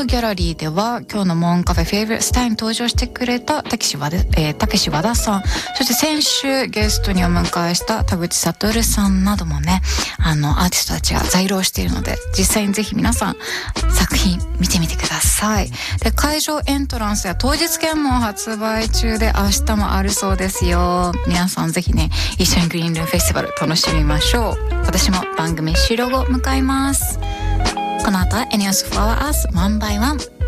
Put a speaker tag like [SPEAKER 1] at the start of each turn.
[SPEAKER 1] トギャラリーでは今日のモンカフェフェイブリットスタイに登場してくれたたけし和田さん、そして先週ゲストにお迎えした田口悟さんなどもね、アーティストたちが在廊しているので、実際にぜひ皆さん作品見てみてください。で、会場エントランスや当日券も発売中で、明日もあるそうですよ。皆さんぜひね、一緒にグリーンルームフェスティバル楽しみましょう。私も番組終了後向かいます。この後はエネオスフラワーアースワンバイワン。